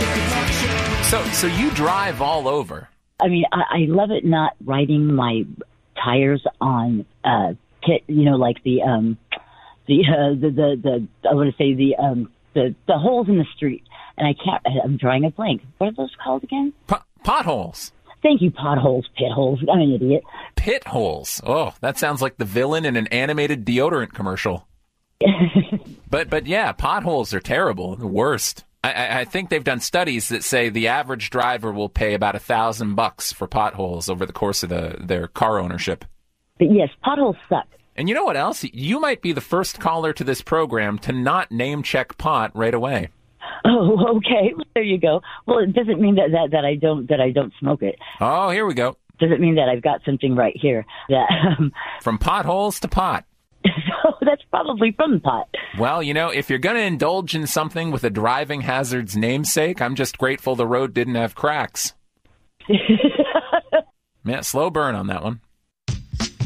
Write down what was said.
So you drive all over. I mean, I love it not riding my tires on pit, like the I want to say the holes in the street, and I'm drawing a blank. What are those called again? Potholes. Thank you, potholes, pit holes. I'm an idiot. Pit holes. Oh, that sounds like the villain in an animated deodorant commercial. But yeah, potholes are terrible. The worst. I think they've done studies that say the average driver will pay about $1,000 for potholes over the course of their car ownership. But yes, potholes suck. And you know what else? You might be the first caller to this program to not name check pot right away. Oh, okay. There you go. Well, it doesn't mean that I don't smoke it. Oh, here we go. Does it mean that I've got something right here that from potholes to pot? So that's probably from pot. Well, if you're going to indulge in something with a driving hazard's namesake, I'm just grateful the road didn't have cracks. Man, slow burn on that one.